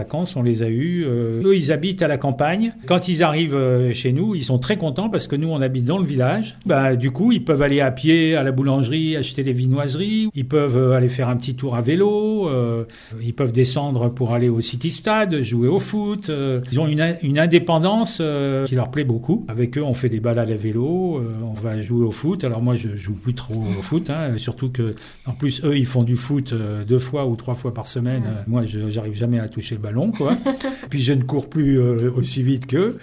Vacances, on les a eus. Eux, ils habitent à la campagne. Quand ils arrivent chez nous, ils sont très contents parce que nous, on habite dans le village. Du coup, ils peuvent aller à pied à la boulangerie, acheter des viennoiseries. Ils peuvent aller faire un petit tour à vélo. Ils peuvent descendre pour aller au City Stade, jouer au foot. Ils ont une indépendance qui leur plaît beaucoup. Avec eux, on fait des balades à vélo. On va jouer au foot. Alors moi, je joue plus trop au foot, surtout que, en plus, eux, ils font du foot 2 fois ou 3 fois par semaine. Moi, j'arrive jamais à toucher le ballon, quoi. Puis je ne cours plus aussi vite qu'eux.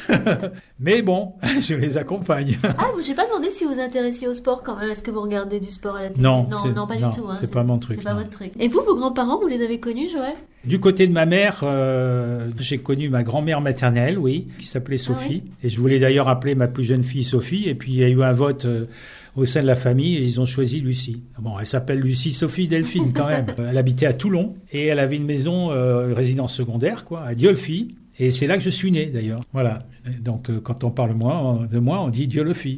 Mais bon, je les accompagne. Je n'ai pas demandé si vous vous intéressiez au sport quand même. Est-ce que vous regardez du sport à la télé? Non, pas du tout. C'est pas mon truc. C'est pas votre truc. Et vous, vos grands-parents, vous les avez connus, Joël? Du côté de ma mère, j'ai connu ma grand-mère maternelle, oui, qui s'appelait Sophie. Oui. Et je voulais d'ailleurs appeler ma plus jeune fille Sophie. Et puis il y a eu un vote au sein de la famille et ils ont choisi Lucie. Bon, elle s'appelle Lucie Sophie Delphine quand même. Elle habitait à Toulon et elle avait une maison, résidence secondaire, quoi, à Dieulefit. Et c'est là que je suis né d'ailleurs. Voilà. Donc quand on parle de moi, on dit Dieulefit.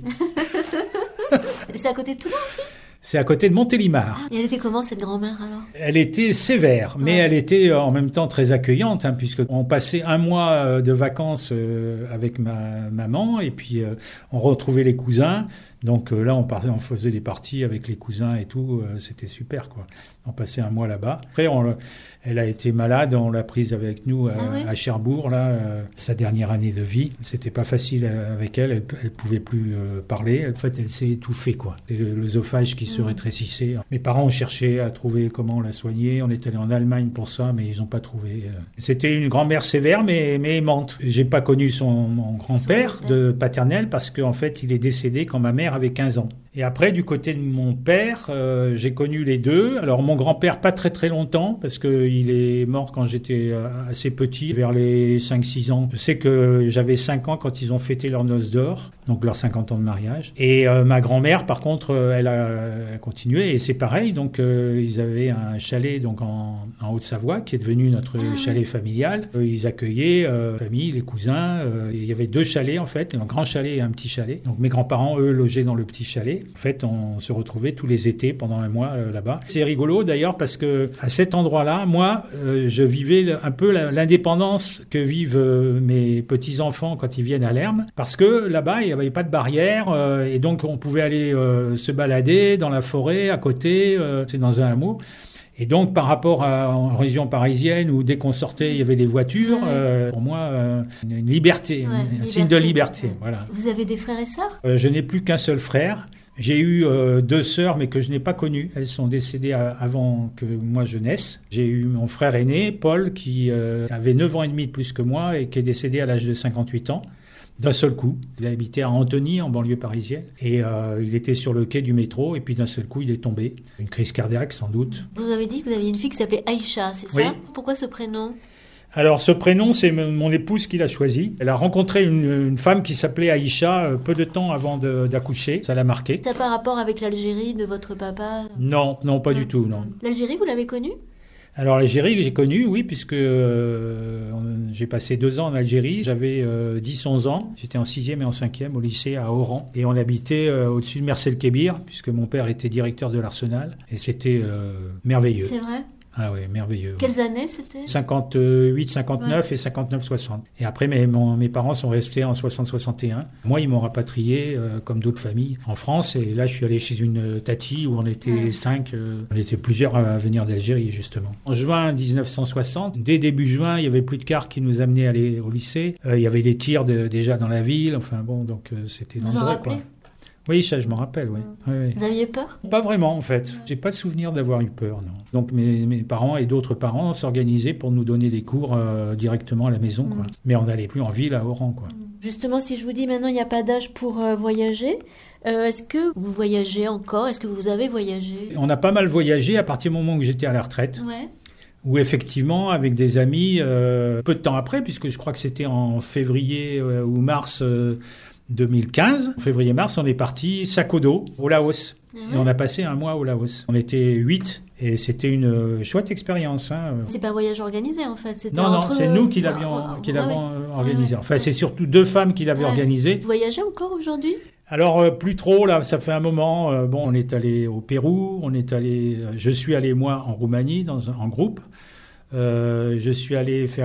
C'est à côté de Toulon aussi? C'est à côté de Montélimar. Et elle était comment cette grand-mère alors? Elle était sévère, mais elle était en même temps très accueillante, puisqu'on passait un mois de vacances avec ma maman, et puis on retrouvait les cousins. Donc là, on faisait des parties avec les cousins et tout, c'était super, quoi. On passait un mois là-bas. Après, elle a été malade, on l'a prise avec nous à Cherbourg, là, sa dernière année de vie. C'était pas facile avec elle pouvait plus parler. En fait, elle s'est étouffée, quoi. C'est l'œsophage qui se rétrécissait. Mes parents ont cherché à trouver comment la soigner. On est allé en Allemagne pour ça, mais ils n'ont pas trouvé. C'était une grand-mère sévère, mais aimante. J'ai pas connu mon grand-père de paternel parce qu'en fait, il est décédé quand ma mère avait 15 ans. Et après, du côté de mon père, j'ai connu les deux. Alors, mon grand-père, pas très très longtemps, parce qu'il est mort quand j'étais assez petit, vers les 5-6 ans. Je sais que j'avais 5 ans quand ils ont fêté leur noce d'or, donc leurs 50 ans de mariage. Et ma grand-mère, par contre, elle a continué, et c'est pareil. Donc, ils avaient un chalet donc en Haute-Savoie, qui est devenu notre chalet familial. Ils accueillaient la famille, les cousins. Il y avait 2 chalets, en fait, un grand chalet et un petit chalet. Donc, mes grands-parents, eux, logeaient dans le petit chalet. En fait, on se retrouvait tous les étés pendant un mois là-bas. C'est rigolo d'ailleurs parce que à cet endroit-là, moi, je vivais un peu l'indépendance que vivent mes petits-enfants quand ils viennent à Lermes. Parce que là-bas, il n'y avait pas de barrière et donc on pouvait aller se balader dans la forêt à côté, c'est dans un hameau. Et donc, par rapport en région parisienne où dès qu'on sortait, il y avait des voitures, pour moi, une liberté, un signe de liberté. Voilà. Vous avez des frères et sœurs? Je n'ai plus qu'un seul frère. J'ai eu 2 sœurs, mais que je n'ai pas connues. Elles sont décédées avant que moi je naisse. J'ai eu mon frère aîné, Paul, qui avait 9 ans et demi de plus que moi et qui est décédé à l'âge de 58 ans. D'un seul coup. Il habitait à Antony, en banlieue parisienne. Et il était sur le quai du métro, et puis d'un seul coup, il est tombé. Une crise cardiaque, sans doute. Vous avez dit que vous aviez une fille qui s'appelait Aïcha, c'est ça? Pourquoi ce prénom? Alors, ce prénom, c'est mon épouse qui l'a choisi. Elle a rencontré une femme qui s'appelait Aïcha peu de temps avant d'accoucher. Ça l'a marqué. Ça n'a pas rapport avec l'Algérie de votre papa? Non, pas du tout, non. L'Algérie, vous l'avez connue? Alors l'Algérie, j'ai connu, oui, puisque j'ai passé 2 ans en Algérie. J'avais 10-11 ans. J'étais en 6e et en 5e au lycée à Oran. Et on habitait au-dessus de Mersel-Kébir, puisque mon père était directeur de l'Arsenal. Et c'était merveilleux. C'est vrai? Ah oui, merveilleux. Quelles années c'était? 58, 59 et 59, 60. Et après, mes parents sont restés en 60, 61. Moi, ils m'ont rapatrié, comme d'autres familles, en France. Et là, je suis allé chez une tati où on était 5. On était plusieurs à venir d'Algérie, justement. En juin 1960, dès début juin, il y avait plus de cars qui nous amenaient à aller au lycée. Il y avait des tirs déjà dans la ville. Enfin bon, donc c'était dangereux, quoi. Oui, ça, je m'en rappelle, oui. Oui. Vous aviez peur? Pas vraiment, en fait. J'ai pas de souvenir d'avoir eu peur, non. Donc, mes parents et d'autres parents s'organisaient pour nous donner des cours directement à la maison, quoi. Mais on n'allait plus en ville, à Oran, quoi. Justement, si je vous dis maintenant, il n'y a pas d'âge pour voyager, est-ce que vous voyagez encore? Est-ce que vous avez voyagé? On a pas mal voyagé à partir du moment où j'étais à la retraite. Ouais. Où effectivement, avec des amis, peu de temps après, puisque je crois que c'était en février ou mars 2015, en février-mars, on est parti sac au dos au Laos. Et on a passé un mois au Laos. On était 8 et c'était une chouette expérience. C'est pas un voyage organisé en fait. C'était non, c'est nous qui l'avions organisé. Enfin, c'est surtout 2 femmes qui l'avaient organisé. Vous voyagez encore aujourd'hui? Alors, plus trop, là, ça fait un moment. On est allé au Pérou, je suis allé, moi, en Roumanie, en groupe. Je suis allé faire